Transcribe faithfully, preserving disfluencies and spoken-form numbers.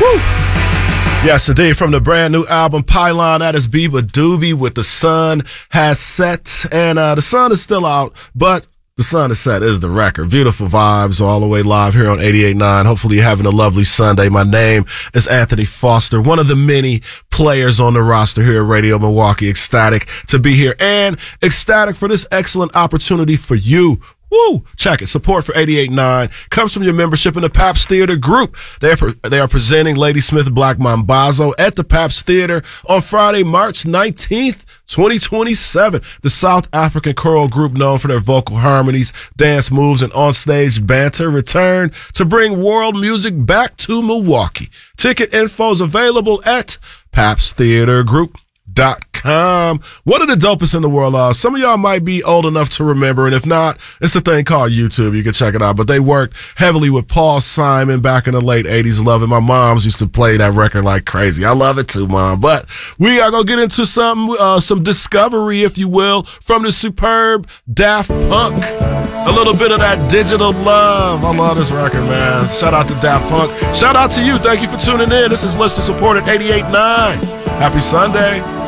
Woo! Yes, indeed. From the brand new album Pylon, that is Beabadoobee with The Sun Has Set. And uh, the sun is still out, but The Sun Has Set is the record. Beautiful vibes all the way live here on eighty-eight point nine. Hopefully you're having a lovely Sunday. My name is Anthony Foster, one of the many players on the roster here at Radio Milwaukee. Ecstatic to be here and ecstatic for this excellent opportunity for you. Woo! Check it. Support for eighty-eight point nine comes from your membership in the Pabst Theater Group. They are, they are presenting Ladysmith Black Mambazo at the Pabst Theater on Friday, March nineteenth, twenty twenty-seven. The South African choral group known for their vocal harmonies, dance moves, and onstage banter return to bring world music back to Milwaukee. Ticket info is available at pabst theater group dot com. One of the dopest in the world. Uh, some of y'all might be old enough to remember, and if not, it's a thing called YouTube. You can check it out. But they worked heavily with Paul Simon back in the late eighties. Love it. My moms used to play that record like crazy. I love it too, Mom. But we are going to get into some, uh, some discovery, if you will, from the superb Daft Punk. A little bit of that digital love. I love this record, man. Shout out to Daft Punk. Shout out to you. Thank you for tuning in. This is listener supported eighty-eight point nine. Happy Sunday.